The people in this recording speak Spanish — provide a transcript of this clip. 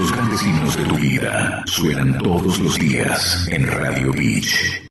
Los grandes himnos de tu vida suenan todos los días en Radio Beach.